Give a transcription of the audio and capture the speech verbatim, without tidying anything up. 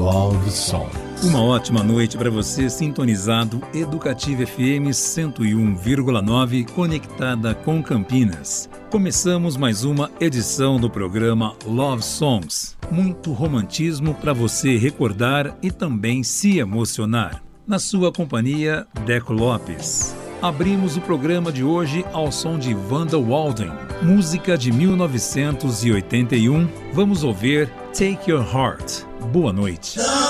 Love Song. Uma ótima noite para você, sintonizado Educativa F M cento e um vírgula nove, conectada com Campinas. Começamos mais uma edição do programa Love Songs. Muito romantismo para você recordar e também se emocionar. Na sua companhia, Deco Lopes. Abrimos o programa de hoje ao som de Wanda Walden, música de mil novecentos e oitenta e um. Vamos ouvir Take Your Heart. Boa noite.